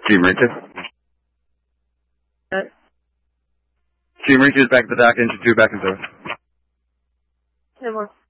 Chief Mauritius. Chief Mauritius back at the dock, engine 2 back in service. 10-1.